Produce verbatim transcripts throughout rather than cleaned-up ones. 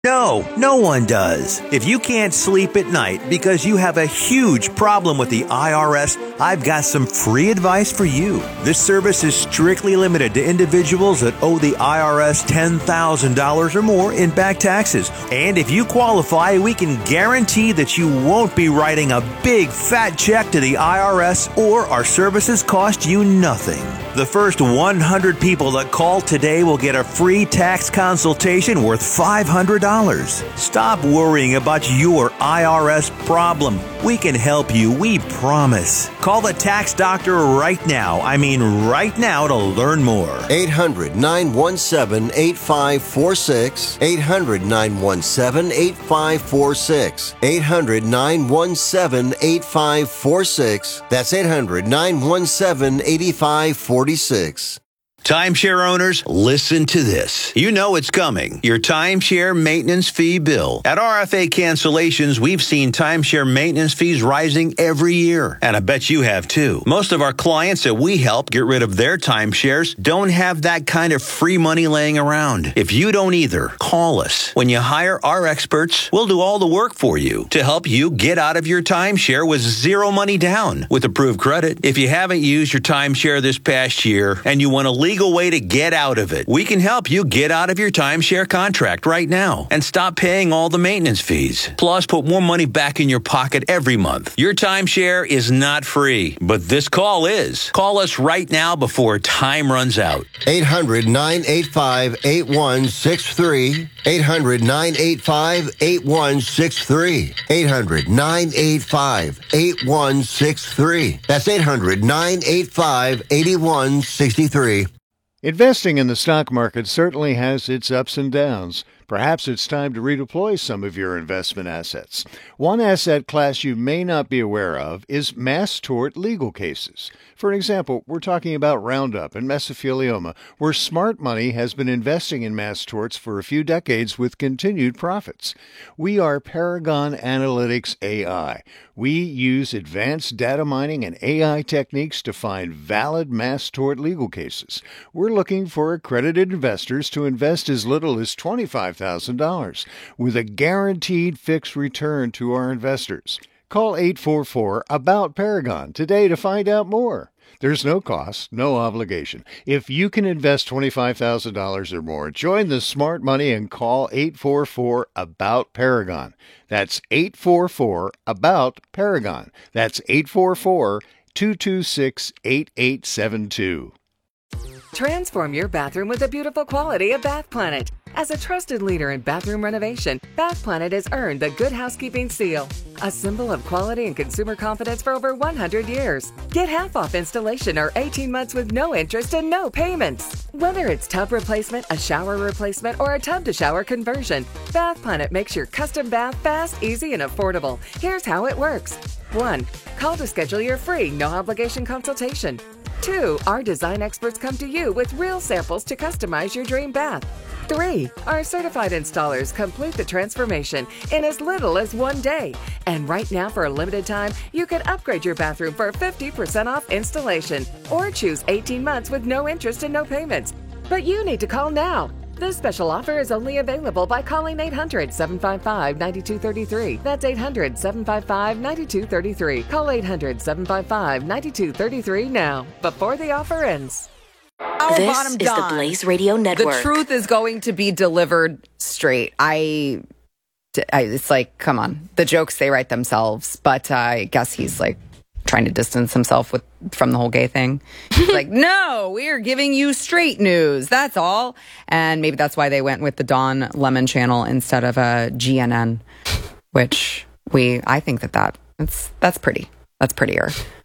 No, no one does. If you can't sleep at night because you have a huge problem with the I R S, I've got some free advice for you. This service is strictly limited to individuals that owe the I R S ten thousand dollars or more in back taxes. And if you qualify, we can guarantee that you won't be writing a big fat check to the I R S, or our services cost you nothing. The first one hundred people that call today will get a free tax consultation worth five hundred dollars. Stop worrying about your I R S problem. We can help you, we promise. Call the tax doctor right now. I mean right now to learn more. eight hundred, nine one seven, eight five four six. eight hundred, nine one seven, eight five four six. eight hundred, nine one seven, eight five four six. That's eight hundred, nine one seven, eight five four six. Timeshare owners, listen to this. You know it's coming. Your timeshare maintenance fee bill. At R F A Cancellations, we've seen timeshare maintenance fees rising every year. And I bet you have too. Most of our clients that we help get rid of their timeshares don't have that kind of free money laying around. If you don't either, call us. When you hire our experts, we'll do all the work for you to help you get out of your timeshare with zero money down with approved credit. If you haven't used your timeshare this past year and you want to leave legal way to get out of it. We can help you get out of your timeshare contract right now and stop paying all the maintenance fees. Plus, put more money back in your pocket every month. Your timeshare is not free, but this call is. Call us right now before time runs out. eight hundred, nine eight five, eight one six three. eight hundred, nine eight five, eight one six three. eight hundred, nine eight five, eight one six three. That's eight hundred, nine eight five, eight one six three. Investing in the stock market certainly has its ups and downs. Perhaps it's time to redeploy some of your investment assets. One asset class you may not be aware of is mass tort legal cases. For example, we're talking about Roundup and mesothelioma, where smart money has been investing in mass torts for a few decades with continued profits. We are Paragon Analytics A I. We use advanced data mining and A I techniques to find valid mass tort legal cases. We're looking for accredited investors to invest as little as twenty-five thousand dollars with a guaranteed fixed return to our investors. Call eight four four, ABOUT Paragon today to find out more. There's no cost, no obligation. If you can invest twenty-five thousand dollars or more, join the smart money and call eight four four, ABOUT Paragon. That's eight four four, ABOUT Paragon. That's eight four four, two two six, eight eight seven two. Transform your bathroom with the beautiful quality of Bath Planet. As a trusted leader in bathroom renovation, Bath Planet has earned the Good Housekeeping seal, a symbol of quality and consumer confidence for over one hundred years. Get half off installation or eighteen months with no interest and no payments. Whether it's tub replacement, a shower replacement, or a tub-to-shower conversion, Bath Planet makes your custom bath fast, easy, and affordable. Here's how it works. one. Call to schedule your free, no-obligation consultation. two. Our design experts come to you with real samples to customize your dream bath. three. Our certified installers complete the transformation in as little as one day. And right now, for a limited time, you can upgrade your bathroom for fifty percent off installation or choose eighteen months with no interest and no payments. But you need to call now. This special offer is only available by calling eight hundred, seven five five, nine two three three. That's eight hundred, seven five five, nine two three three. Call eight hundred, seven five five, nine two three three now, before the offer ends. Our this bottom is Don. the Blaze Radio Network. The truth is going to be delivered straight. I, I it's like, come on. The jokes, they write themselves. But uh, I guess he's like trying to distance himself with from the whole gay thing. He's like, no, we are giving you straight news. That's all. And maybe that's why they went with the Don Lemon channel instead of a G N N, which we, I think that, that that's, that's pretty. That's prettier.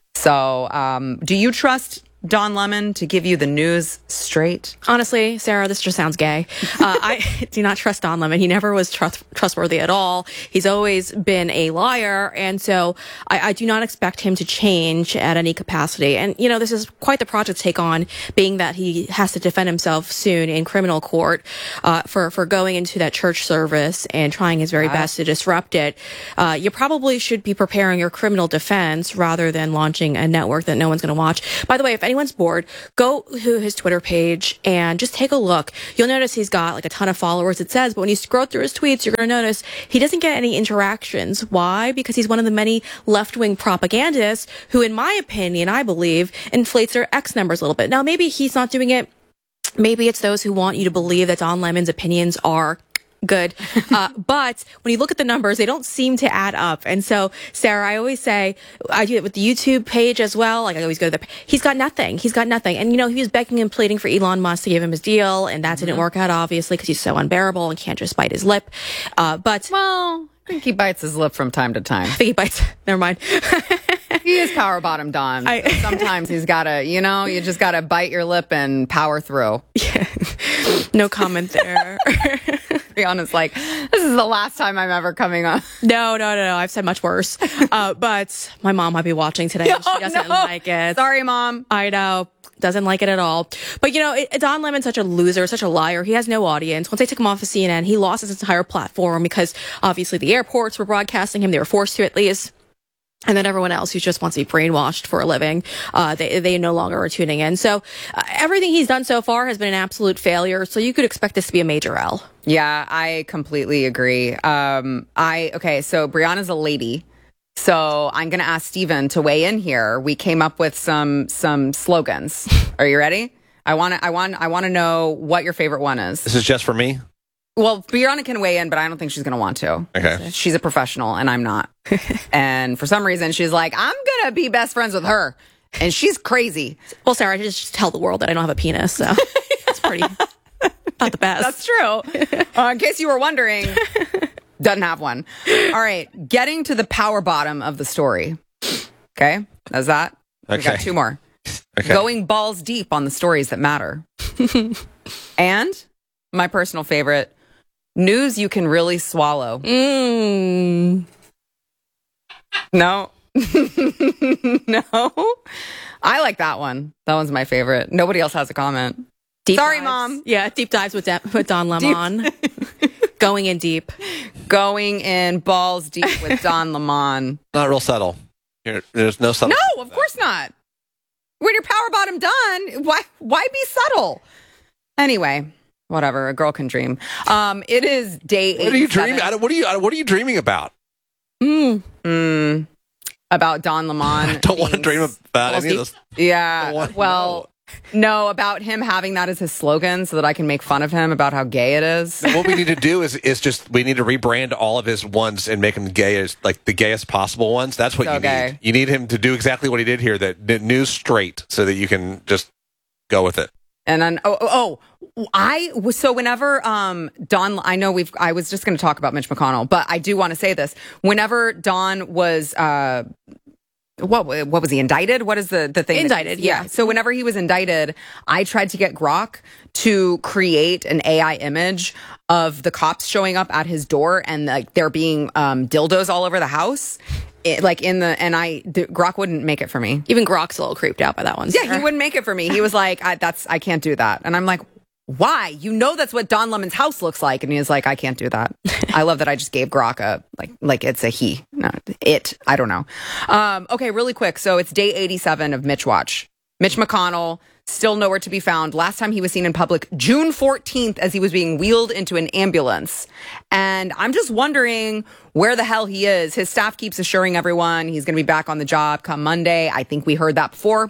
So um, do you trust Don Lemon to give you the news straight? Honestly, Sarah, this just sounds gay. Uh, I do not trust Don Lemon. He never was trust- trustworthy at all. He's always been a liar. And so I, I do not expect him to change at any capacity. And, you know, this is quite the project to take on, being that he has to defend himself soon in criminal court uh, for, for going into that church service and trying his very best to disrupt it. Uh, you probably should be preparing your criminal defense rather than launching a network that no one's going to watch. By the way, if anyone anyone's bored, go to his Twitter page and just take a look. You'll notice he's got like a ton of followers, it says, but when you scroll through his tweets, you're going to notice he doesn't get any interactions. Why? Because he's one of the many left-wing propagandists who, in my opinion, I believe, inflates their X numbers a little bit. Now, maybe he's not doing it. Maybe it's those who want you to believe that Don Lemon's opinions are good. Uh, but when you look at the numbers, they don't seem to add up. And so, Sarah, I always say, I do it with the YouTube page as well. Like I always go to the, he's got nothing. He's got nothing. And, you know, he was begging and pleading for Elon Musk to give him his deal. And that mm-hmm. didn't work out, obviously, because he's so unbearable and can't just bite his lip. Uh, but, well, I think he bites his lip from time to time. I think he bites. Never mind. He is power bottom Don. I, Sometimes he's got to, you know, you just got to bite your lip and power through. Yeah. No comment there. Brianna's like, this is the last time I'm ever coming on. No, no, no, no. I've said much worse. Uh, but my mom might be watching today. Oh, she doesn't no. like it. Sorry, Mom. I know. Doesn't like it at all. But, you know, it, Don Lemon's such a loser, such a liar. He has no audience. Once they took him off of C N N, he lost his entire platform because obviously the airports were broadcasting him. They were forced to, at least. And then everyone else who just wants to be brainwashed for a living, uh, they, they no longer are tuning in. So uh, everything he's done so far has been an absolute failure. So you could expect this to be a major L. Yeah, I completely agree. Um, I, okay, so Brianna's a lady. So I'm going to ask Steven to weigh in here. We came up with some, some slogans. Are you ready? I want to, I want, I want to know what your favorite one is. This is just for me? Well, Brianna can weigh in, but I don't think she's going to want to. Okay. She's a professional, and I'm not. And for some reason, she's like, I'm going to be best friends with her. And she's crazy. Well, Sarah, I just tell the world that I don't have a penis, so that's pretty not the best. That's true. Uh, in case you were wondering, doesn't have one. All right. Getting to the power bottom of the story. Okay. That's that. Okay. We got two more. Okay. Going balls deep on the stories that matter. And my personal favorite, news you can really swallow. Mm. No. No. I like that one. That one's my favorite. Nobody else has a comment. Deep Sorry, dives. Mom. Yeah, deep dives with, De- with Don Lemon. Going in deep. Going in balls deep with Don Lemon. Not real subtle. Here, there's no subtle. No, of course not. When you're power bottom done, why why be subtle? Anyway, whatever. A girl can dream. Um, it is day eight. What are you dreaming? I don't- What are you? What are you dreaming about? Mm. Mm. About Don Lemon. I don't want to dream about any of this. Yeah. want to Well, no, about him having that as his slogan so that I can make fun of him about how gay it is. What we need to do is is just we need to rebrand all of his ones and make them gay as like the gayest possible ones. That's what So you gay. need. You need him to do exactly what he did here. That that news straight, so that you can just go with it. And then, oh, oh, oh, I was, so whenever, um, Don, I know we've, I was just going to talk about Mitch McConnell, but I do want to say this. Whenever Don was, uh, what, what was he indicted? What is the, the thing? that- Indicted, yeah. So whenever he was indicted, I tried to get Grok to create an A I image of the cops showing up at his door and like there being, um, dildos all over the house. It, like in the, and I, the, Grok wouldn't make it for me. Even Grok's a little creeped out by that one. Yeah, Sarah. he wouldn't make it for me. He was like, I, "That's I can't do that," and I'm like, "Why? You know that's what Don Lemon's house looks like." And he was like, "I can't do that." I love that I just gave Grok a like, like it's a he, no, it. I don't know. Um, okay, really quick. So it's day eighty-seven of Mitch Watch. Mitch McConnell still nowhere to be found. Last time he was seen in public, June fourteenth, as he was being wheeled into an ambulance. And I'm just wondering where the hell he is. His staff keeps assuring everyone he's going to be back on the job come Monday. I think we heard that before.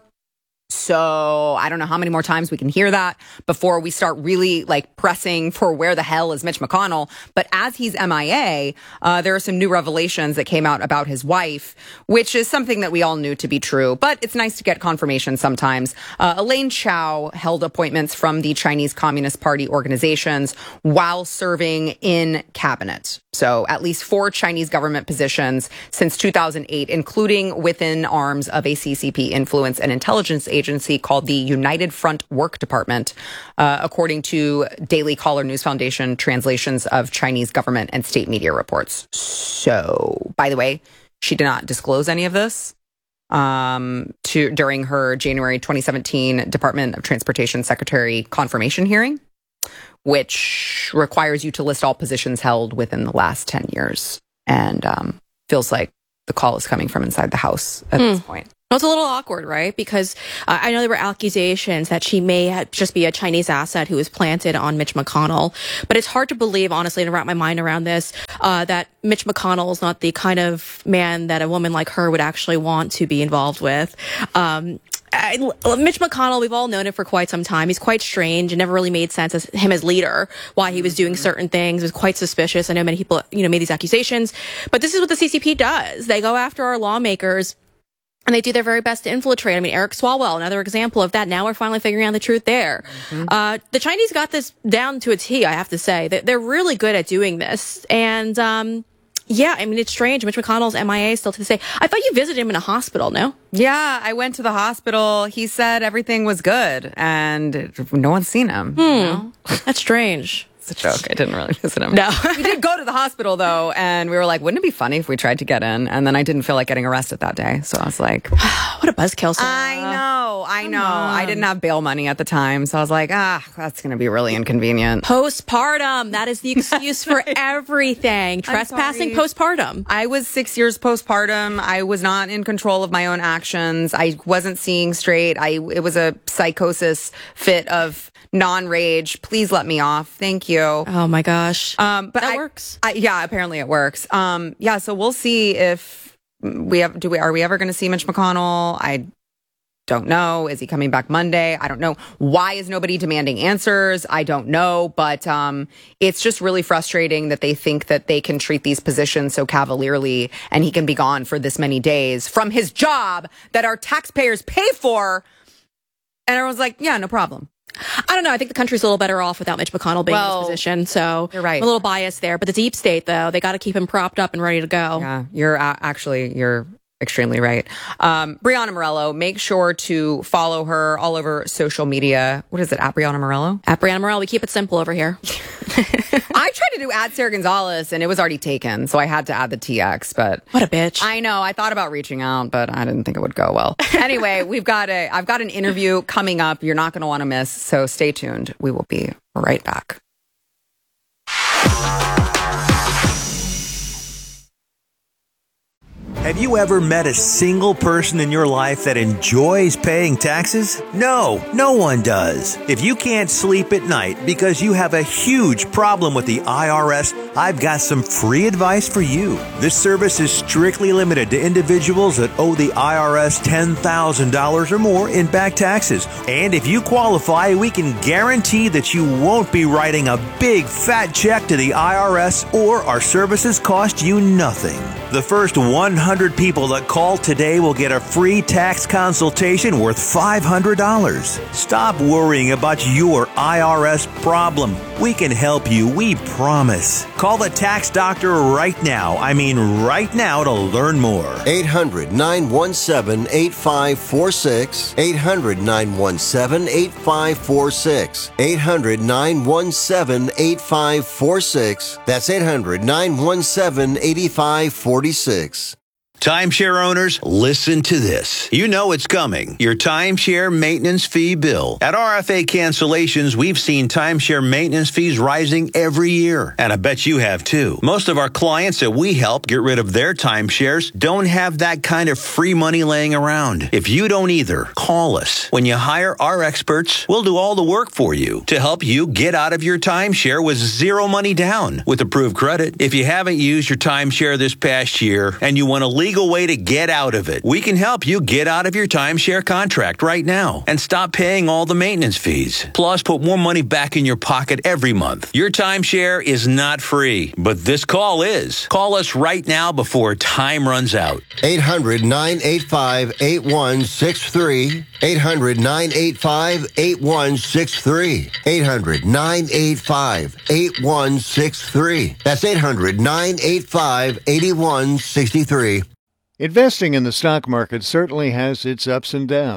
So I don't know how many more times we can hear that before we start really like pressing for where the hell is Mitch McConnell. But as he's M I A, uh, there are some new revelations that came out about his wife, which is something that we all knew to be true. But it's nice to get confirmation sometimes. Uh, Elaine Chao held appointments from the Chinese Communist Party organizations while serving in cabinet. So at least four Chinese government positions since two thousand eight, including within arms of a C C P influence and intelligence agency called the United Front Work Department, uh, according to Daily Caller News Foundation translations of Chinese government and state media reports. So, by the way, she did not disclose any of this um, to during her January twenty seventeen Department of Transportation Secretary confirmation hearing, which requires you to list all positions held within the last ten years. And um, feels like the call is coming from inside the House at mm. this point. Well, it's a little awkward, right? Because uh, I know there were accusations that she may ha- just be a Chinese asset who was planted on Mitch McConnell. But it's hard to believe, honestly, to wrap my mind around this, uh, that Mitch McConnell is not the kind of man that a woman like her would actually want to be involved with. Um, I, Mitch McConnell, we've all known him for quite some time. He's quite strange and never really made sense as him as leader, why he was doing certain things. It was quite suspicious. I know many people, you know, made these accusations. But this is what the C C P does. They go after our lawmakers. And they do their very best to infiltrate. I mean, Eric Swalwell, another example of that. Now we're finally figuring out the truth there. Mm-hmm. Uh, the Chinese got this down to a T, I have to say. They're really good at doing this. And, um, yeah, I mean, it's strange. Mitch McConnell's M I A still to this day. I thought you visited him in a hospital, no? Yeah, I went to the hospital. He said everything was good, and no one's seen him. Hmm. You know? That's strange. It's a joke. I didn't really visit him. No. We did go to the hospital, though, and we were like, wouldn't it be funny if we tried to get in? And then I didn't feel like getting arrested that day. So I was like, what a buzzkill, Sarah. I know, I know. I didn't have bail money at the time. So I was like, ah, that's going to be really inconvenient. Postpartum. That is the excuse for everything. Trespassing postpartum. I was six years postpartum. I was not in control of my own actions. I wasn't seeing straight. I It was a psychosis fit of non-rage. Please let me off. Thank you. Oh my gosh. Um, but that I, works. I, yeah, apparently it works. Um, yeah, so we'll see if we have, do we, are we ever going to see Mitch McConnell? I don't know. Is he coming back Monday? I don't know. Why is nobody demanding answers? I don't know. But, um, it's just really frustrating that they think that they can treat these positions so cavalierly and he can be gone for this many days from his job that our taxpayers pay for. And everyone's like, yeah, no problem. I don't know. I think the country's a little better off without Mitch McConnell being well, in this position. So you're right. I'm a little biased there. But the deep state, though, they got to keep him propped up and ready to go. Yeah, you're uh, actually, you're extremely right. Um, Brianna Morello, make sure to follow her all over social media. What is it, at Brianna Morello? At Brianna Morello. We keep it simple over here. I tried to do at Sarah Gonzalez and it was already taken. So I had to add the T X, but what a bitch. I know. I thought about reaching out, but I didn't think it would go well. Anyway, we've got a, I've got an interview coming up. You're not going to want to miss. So stay tuned. We will be right back. Have you ever met a single person in your life that enjoys paying taxes? No, no one does. If you can't sleep at night because you have a huge problem with the I R S, I've got some free advice for you. This service is strictly limited to individuals that owe the I R S ten thousand dollars or more in back taxes. And if you qualify, we can guarantee that you won't be writing a big fat check to the I R S or our services cost you nothing. The first one hundred people that call today will get a free tax consultation worth five hundred dollars. Stop worrying about your I R S problem. We can help you, we promise. Call the tax doctor right now. I mean right now to learn more. eight hundred, nine one seven, eight five four six. eight hundred, nine one seven, eight five four six. eight hundred, nine one seven, eight five four six. That's eight hundred, nine one seven, eight five four six. Timeshare owners, listen to this. You know it's coming. Your timeshare maintenance fee bill. At R F A Cancellations, we've seen timeshare maintenance fees rising every year. And I bet you have too. Most of our clients that we help get rid of their timeshares don't have that kind of free money laying around. If you don't either, call us. When you hire our experts, we'll do all the work for you to help you get out of your timeshare with zero money down with approved credit. If you haven't used your timeshare this past year and you want to leave legal way to get out of it. We can help you get out of your timeshare contract right now and stop paying all the maintenance fees. Plus, put more money back in your pocket every month. Your timeshare is not free, but this call is. Call us right now before time runs out. eight hundred, nine eight five, eight one six three. eight hundred, nine eight five, eight one six three. eight hundred, nine eight five, eight one six three. That's eight hundred, nine eight five, eight one six three. Investing in the stock market certainly has its ups and downs.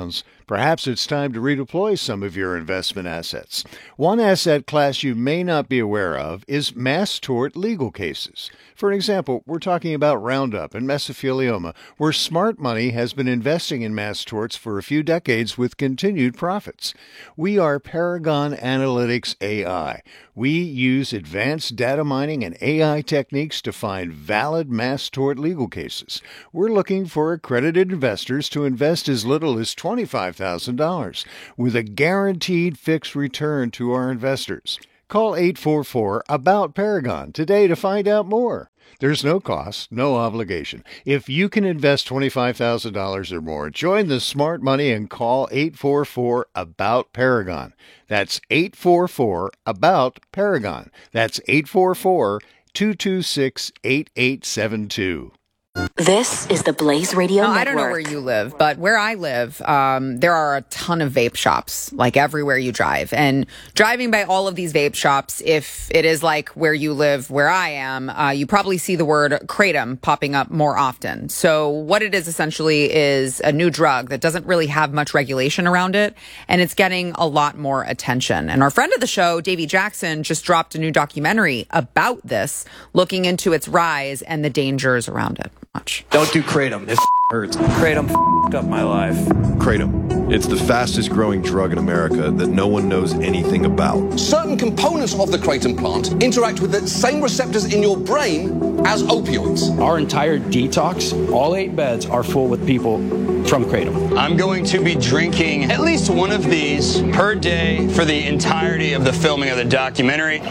Perhaps it's time to redeploy some of your investment assets. One asset class you may not be aware of is mass tort legal cases. For example, we're talking about Roundup and mesothelioma, where smart money has been investing in mass torts for a few decades with continued profits. We are Paragon Analytics A I. We use advanced data mining and A I techniques to find valid mass tort legal cases. We're looking for accredited investors to invest as little as twenty-five thousand dollars with a guaranteed fixed return to our investors. Call eight four four, ABOUT Paragon today to find out more. There's no cost, no obligation. If you can invest twenty-five thousand dollars or more, join the smart money and call eight four four, ABOUT Paragon. That's eight four four, ABOUT Paragon. That's eight four four, two two six, eight eight seven two. This is the Blaze Radio Now, Network. I don't know where you live, but where I live, um, there are a ton of vape shops, like everywhere you drive. And driving by all of these vape shops, if it is like where you live, where I am, uh, you probably see the word Kratom popping up more often. So what it is essentially is a new drug that doesn't really have much regulation around it, and it's getting a lot more attention. And our friend of the show, Davey Jackson, just dropped a new documentary about this, looking into its rise and the dangers around it. Much. Don't do Kratom. It hurts. Kratom f***ed up my life. Kratom. It's the fastest growing drug in America that no one knows anything about. Certain components of the Kratom plant interact with the same receptors in your brain as opioids. Our entire detox, all eight beds are full with people from Kratom. I'm going to be drinking at least one of these per day for the entirety of the filming of the documentary.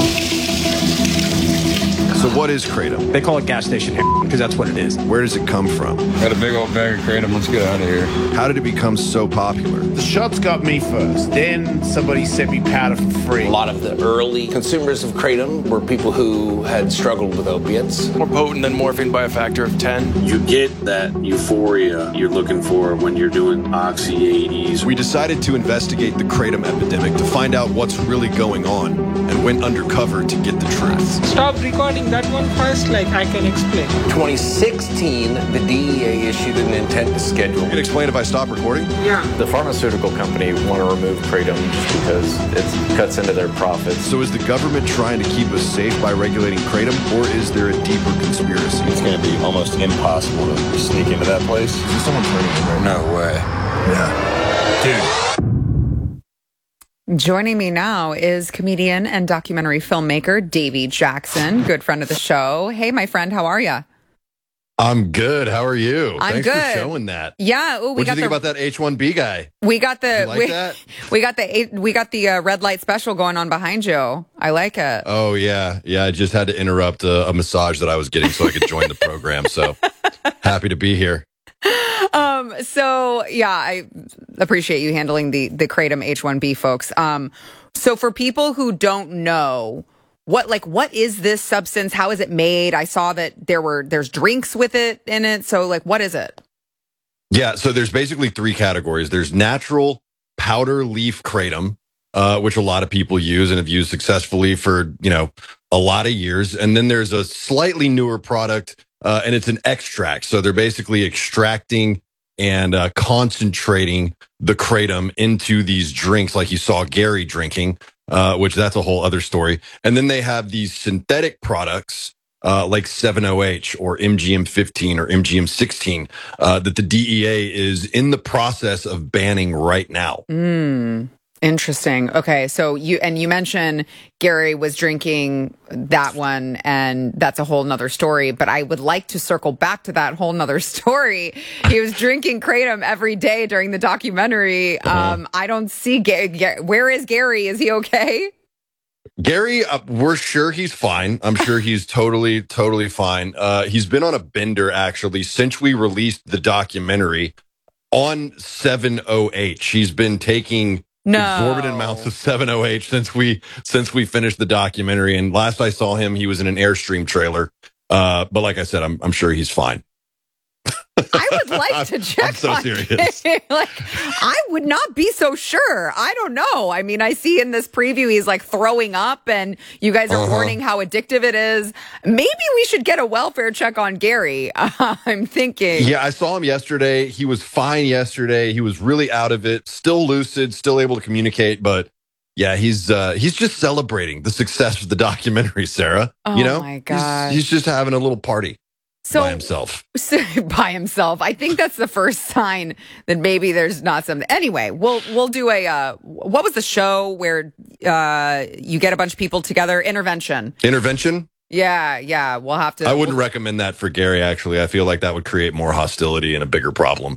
So what is Kratom? They call it gas station heroin because that's what it is. Where does it come from? Got a big old bag of Kratom. Let's get out of here. How did it become so popular? The shots got me first. Then somebody sent me powder for free. A lot of the early consumers of Kratom were people who had struggled with opiates. More potent than morphine by a factor of ten. You get that euphoria you're looking for when you're doing Oxy eighties. We decided to investigate the Kratom epidemic to find out what's really going on and went undercover to get the truth. Stop recording that one first, like I can explain. twenty sixteen, the D E A issued an intent to schedule. You can explain if I stop recording? Yeah. The pharmaceutical company want to remove Kratom just because it cuts into their profits. So is the government trying to keep us safe by regulating Kratom, or is there a deeper conspiracy? It's going to be almost impossible to sneak into that place. Is someone turning in right now? No way. Yeah. Dude. Joining me now is comedian and documentary filmmaker Davey Jackson, good friend of the show. Hey, my friend, how are you? I'm good. How are you? I'm Thanks good. for showing that. Yeah. Ooh, we what do got you think the, about that H one B guy? We got the you like we, that? we got the we got the uh, red light special going on behind you. I like it. Oh yeah, yeah. I just had to interrupt a, a massage that I was getting so I could join the program. So happy to be here. Um, so yeah, I appreciate you handling the, the Kratom H one B folks. Um, so for people who don't know what, like, what is this substance? How is it made? I saw that there were, there's drinks with it in it. So like, what is it? Yeah. So there's basically three categories. There's natural powder leaf Kratom, uh, which a lot of people use and have used successfully for, you know, a lot of years. And then there's a slightly newer product, Uh, and it's an extract. So they're basically extracting and uh, concentrating the Kratom into these drinks like you saw Gary drinking, uh, which that's a whole other story. And then they have these synthetic products uh, like seven O H or M G M fifteen or M G M sixteen uh, that the D E A is in the process of banning right now. Mm. Interesting. Okay. So you, and you mentioned Gary was drinking that one, and that's a whole nother story, but I would like to circle back to that whole nother story. He was drinking Kratom every day during the documentary. Uh-huh. Um, I don't see Gary. Where is Gary? Is he okay? Gary, uh, we're sure he's fine. I'm sure he's totally, totally fine. Uh, he's been on a bender actually since we released the documentary on seven O H. He's been taking No. exorbitant amounts of seven O H since we since we finished the documentary. And last I saw him, he was in an Airstream trailer. Uh, but like I said, I'm I'm sure he's fine. I would like to check I'm so on serious. like, I would not be so sure. I don't know. I mean, I see in this preview he's like throwing up, and you guys are Uh-huh. warning how addictive it is. Maybe we should get a welfare check on Gary. Uh, I'm thinking. Yeah, I saw him yesterday. He was fine yesterday. He was really out of it, still lucid, still able to communicate, but yeah, he's uh, he's just celebrating the success of the documentary, Sarah. Oh you know? my He's- gosh. He's, just having a little party So- by himself. by himself. I think that's the first sign that maybe there's not something. Anyway, we'll we'll do a uh, what was the show where uh, you get a bunch of people together? Intervention. Intervention? Yeah, yeah. We'll have to. I wouldn't recommend that for Gary, actually. I feel like that would create more hostility and a bigger problem.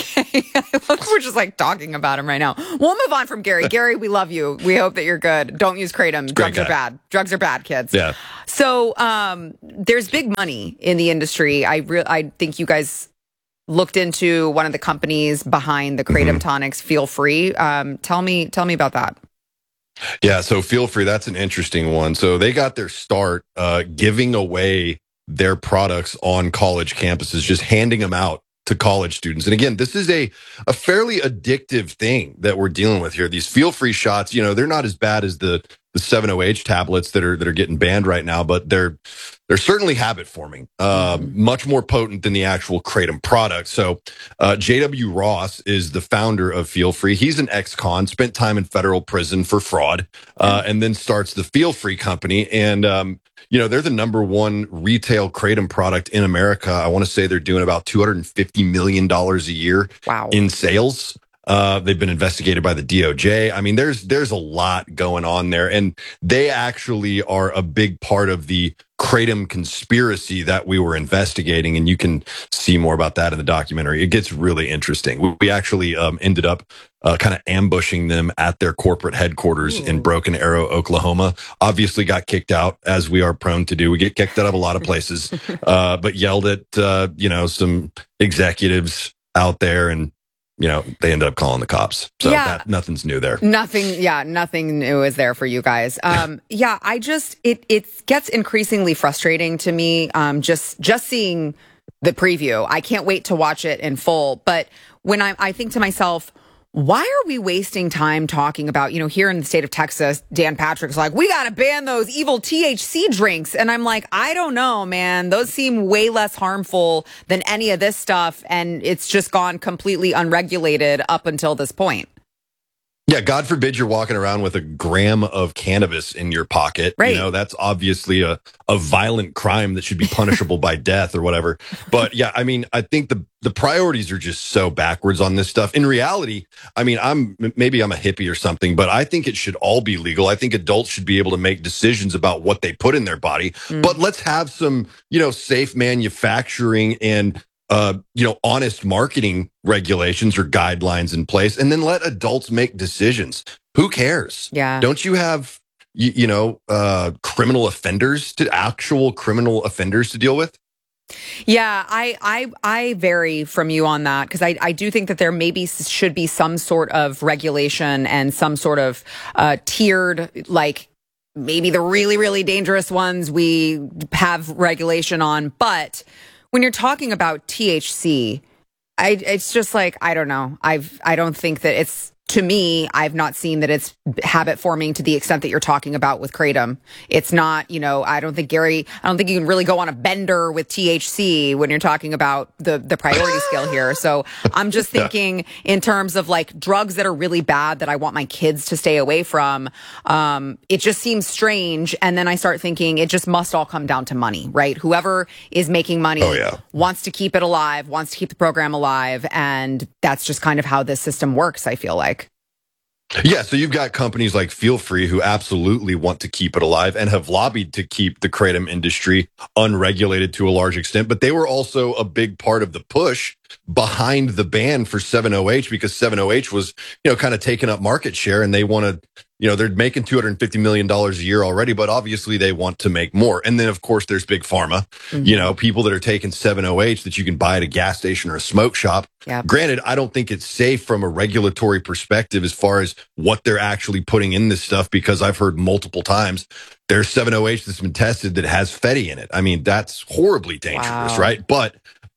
We're just like talking about him right now. We'll move on from Gary. Gary, we love you. We hope that you're good. Don't use kratom. great Drugs are guy. bad. Drugs are bad, kids. Yeah. So um, there's big money in the industry. I re- I think you guys looked into one of the companies behind the kratom Mm-hmm. tonics. Feel free. Um, tell me, tell me about that. Yeah, so feel free. That's an interesting one. So they got their start uh, giving away their products on college campuses, just handing them out to college students. And again, this is a, a fairly addictive thing that we're dealing with here. These feel free shots, you know, they're not as bad as the the seven oh H tablets that are that are getting banned right now, but they're they're certainly habit forming, uh, much more potent than the actual kratom product. So uh, J W Ross is the founder of Feel Free. He's an ex-con, spent time in federal prison for fraud, uh, and then starts the Feel Free company. And um, you know, they're the number one retail kratom product in America. I want to say they're doing about two hundred fifty million dollars a year wow. in sales. Uh, they've been investigated by the D O J. I mean, there's there's a lot going on there, and they actually are a big part of the kratom conspiracy that we were investigating. And you can see more about that in the documentary. It gets really interesting. We, we actually um, ended up uh, kind of ambushing them at their corporate headquarters in Broken Arrow, Oklahoma. Obviously, got kicked out, as we are prone to do. We get kicked out of a lot of places, uh, but yelled at uh, you know some executives out there, and you know, they ended up calling the cops. So Yeah. that, nothing's new there. Nothing, yeah, nothing new is there for you guys. Um, yeah, I just it it gets increasingly frustrating to me. Um, just just seeing the preview, I can't wait to watch it in full. But when I I think to myself, why are we wasting time talking about, you know, here in the state of Texas, Dan Patrick's like, we got to ban those evil T H C drinks. And I'm like, I don't know, man. Those seem way less harmful than any of this stuff. And it's just gone completely unregulated up until this point. Yeah, God forbid you're walking around with a gram of cannabis in your pocket. Right. You know, that's obviously a, a violent crime that should be punishable by death or whatever. But yeah, I mean, I think the the priorities are just so backwards on this stuff. In reality, I mean, I'm maybe I'm a hippie or something, but I think it should all be legal. I think adults should be able to make decisions about what they put in their body. Mm. But let's have some, you know, safe manufacturing and uh, you know, honest marketing regulations or guidelines in place, and then let adults make decisions. Who cares? Yeah. Don't you have, you, you know, uh, criminal offenders to actual criminal offenders to deal with? Yeah, I I I vary from you on that, because I, I do think that there maybe should be some sort of regulation and some sort of uh, tiered, like maybe the really, really dangerous ones we have regulation on. But when you're talking about T H C, I, it's just like, I don't know. I've, I don't think that it's, to me, I've not seen that it's habit forming to the extent that you're talking about with kratom. It's not, you know, I don't think Gary, I don't think you can really go on a bender with T H C when you're talking about the, the priority scale here. So I'm just thinking in terms of like drugs that are really bad that I want my kids to stay away from. Um, it just seems strange. And then I start thinking it just must all come down to money, right? Whoever is making money oh, yeah. wants to keep it alive, wants to keep the program alive. And that's just kind of how this system works, I feel like. Yeah, so you've got companies like Feel Free who absolutely want to keep it alive and have lobbied to keep the kratom industry unregulated to a large extent, but they were also a big part of the push behind the ban for seven oh H, because seven oh H was, you know, kind of taking up market share, and they want to, you know, they're making two hundred fifty million dollars a year already, but obviously they want to make more. And then, of course, there's Big Pharma, mm-hmm. you know, people that are taking seven oh H that you can buy at a gas station or a smoke shop. Yep. Granted, I don't think it's safe from a regulatory perspective as far as what they're actually putting in this stuff, because I've heard multiple times there's seven oh H that's been tested that has Fetty in it. I mean, that's horribly dangerous, wow. right? But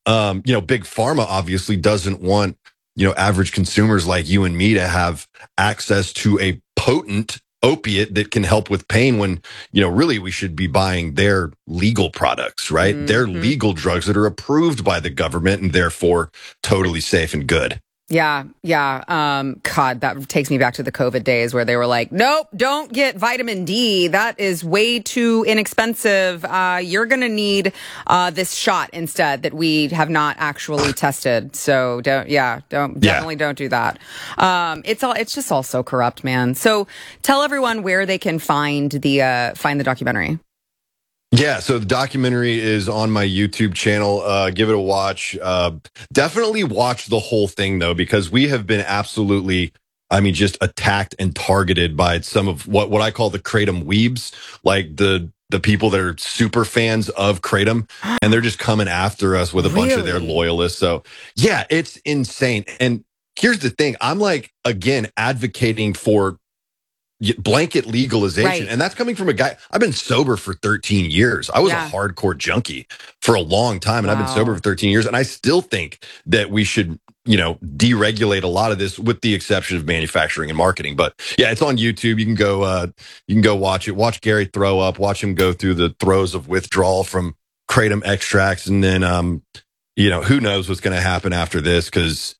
Um, you know, big pharma obviously doesn't want, you know, average consumers like you and me to have access to a potent opiate that can help with pain when, you know, really we should be buying their legal products, right? Mm-hmm. They're legal drugs that are approved by the government and therefore totally safe and good. Yeah, yeah. Um, God, that takes me back to the COVID days where they were like, nope, don't get vitamin D. That is way too inexpensive. Uh, you're going to need uh, this shot instead that we have not actually tested. So don't, yeah, don't, Yeah. definitely don't do that. Um, it's all, it's just all so corrupt, man. So tell everyone where they can find the, uh, find the documentary. Yeah, so the documentary is on my YouTube channel. Uh, give it a watch. Uh, definitely watch the whole thing, though, because we have been absolutely, I mean, just attacked and targeted by some of what, what I call the Kratom weebs, like the the people that are super fans of Kratom, and they're just coming after us with a bunch of their Really? loyalists. So, yeah, it's insane. And here's the thing. I'm like, again, advocating for blanket legalization. Right. And that's coming from a guy. I've been sober for thirteen years. I was Yeah. a hardcore junkie for a long time, and I've been Wow. sober for thirteen years. And I still think that we should, you know, deregulate a lot of this, with the exception of manufacturing and marketing. But yeah, it's on YouTube. You can go, uh, you can go watch it. Watch Gary throw up. Watch him go through the throes of withdrawal from Kratom extracts, and then, um, you know, who knows what's going to happen after this, because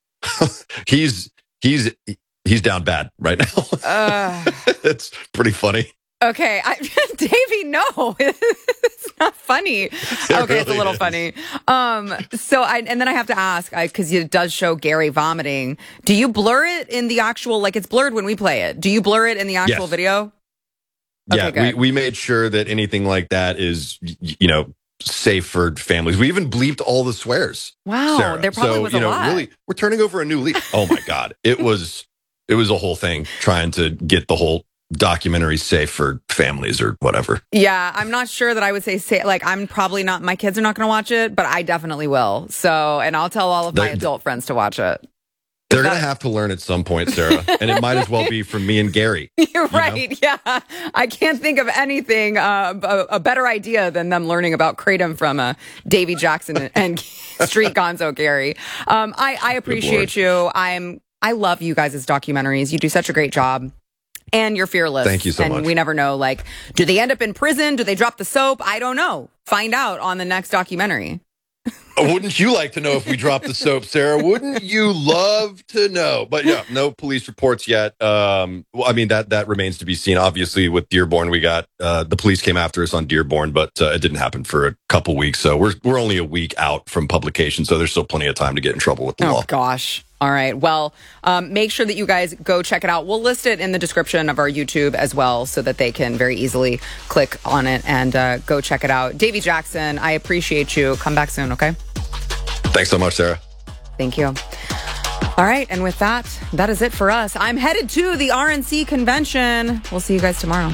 he's he's he's down bad right now. Uh, It's pretty funny. okay. I, Davey, no, it's not funny. Okay, it's a really little is. funny. Um, so I, and then I have to ask, because it does show Gary vomiting. Do you blur it in the actual, like it's blurred when we play it. Do you blur it in the actual Yes. video? Yeah, Okay, we, good. we made sure that anything like that is, y- you know, safe for families. We even bleeped all the swears. Wow, Sarah. there probably so, was you a know, lot. really, we're turning over a new leaf. Oh my God. It was, it was a whole thing trying to get the whole documentary safe for families or whatever. Yeah, I'm not sure that I would say, say like, I'm probably not, my kids are not going to watch it, but I definitely will. So, and I'll tell all of my They're- adult friends to watch it. They're going to have to learn at some point, Sarah. And it might as well be from me and Gary. You're right. Yeah. I can't think of anything, uh, a, a better idea than them learning about Kratom from uh, Davy Jackson and Street Gonzo Gary. Um, I, I appreciate you. I'm, I love you guys' documentaries. You do such a great job. And you're fearless. Thank you so and much. we never know, like, do they end up in prison? Do they drop the soap? I don't know. Find out on the next documentary. Wouldn't you like to know if we dropped the soap, Sarah? Wouldn't you love to know? But yeah, no police reports yet. Um, well, I mean, that that remains to be seen. Obviously, with Dearborn, we got uh, the police came after us on Dearborn, but uh, it didn't happen for a couple weeks. So we're we're only a week out from publication. So there's still plenty of time to get in trouble with the Oh, law. gosh. All right. Well, um, make sure that you guys go check it out. We'll list it in the description of our YouTube as well so that they can very easily click on it and uh, go check it out. Davy Jackson, I appreciate you. Come back soon, okay? Thanks so much, Sarah. Thank you. All right. And with that, that is it for us. I'm headed to the R N C convention. We'll see you guys tomorrow.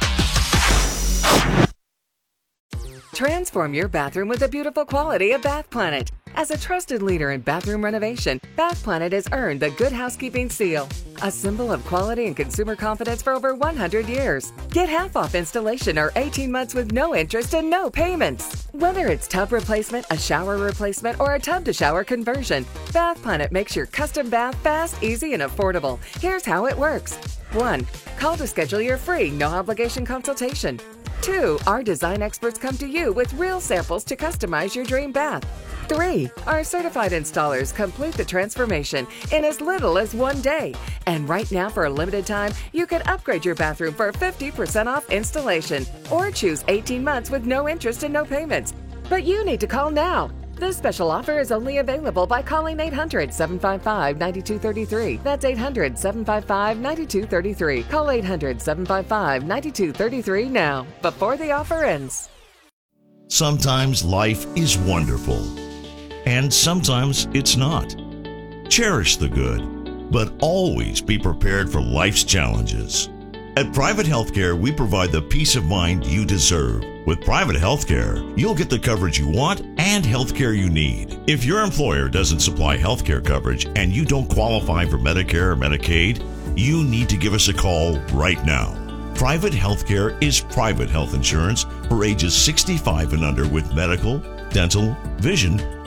Transform your bathroom with the beautiful quality of Bath Planet. As a trusted leader in bathroom renovation, Bath Planet has earned the Good Housekeeping seal, a symbol of quality and consumer confidence for over one hundred years. Get half off installation or eighteen months with no interest and no payments. Whether it's tub replacement, a shower replacement, or a tub to shower conversion, Bath Planet makes your custom bath fast, easy, and affordable. Here's how it works. one. Call to schedule your free, no obligation consultation. two. Our design experts come to you with real samples to customize your dream bath. three. Our certified installers complete the transformation in as little as one day. And right now, for a limited time, you can upgrade your bathroom for fifty percent off installation or choose eighteen months with no interest and no payments. But you need to call now. This special offer is only available by calling eight hundred, seven five five, nine two three three. That's eight hundred, seven five five, nine two three three. Call eight hundred, seven five five, nine two three three now, before the offer ends. Sometimes life is wonderful, and sometimes it's not. Cherish the good, but always be prepared for life's challenges. At Private Healthcare, we provide the peace of mind you deserve. With Private Healthcare, you'll get the coverage you want and healthcare you need. If your employer doesn't supply healthcare coverage and you don't qualify for Medicare or Medicaid, you need to give us a call right now. Private Healthcare is private health insurance for ages sixty-five and under with medical, dental, vision,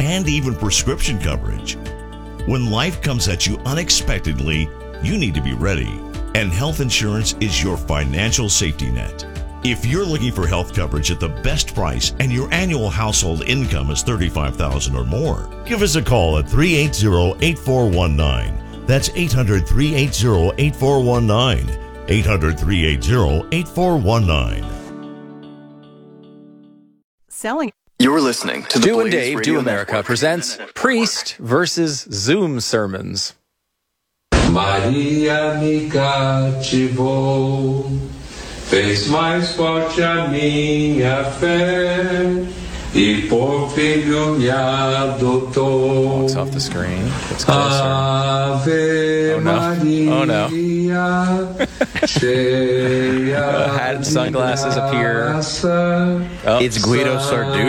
and even prescription coverage. When life comes at you unexpectedly, you need to be ready, and health insurance is your financial safety net. If you're looking for health coverage at the best price and your annual household income is thirty-five thousand dollars or more, give us a call at three eight zero, eight four one nine. That's eight hundred, three eight zero, eight four one nine. eight hundred, three eight zero, eight four one nine. Selling. You're listening to Stu the and Dave, Do America Network. presents Priest versus Zoom Sermons. Maria me cativou, fez mais forte a minha fé e por filho me adotou. Walks off the screen. Gets closer. Ave oh no! Oh no! uh, hat and sunglasses appear. Oh, it's Guido Sarducci.